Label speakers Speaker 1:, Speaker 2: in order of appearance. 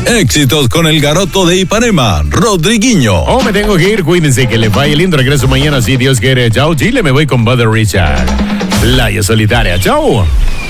Speaker 1: Éxitos con el garoto de Ipanema, Rodriguinho.
Speaker 2: Oh, me tengo que ir, cuídense, que le vaya lindo. Regreso mañana si Dios quiere. Chao, Chile, me voy con Brother Richard. Playa Solitaria, chao.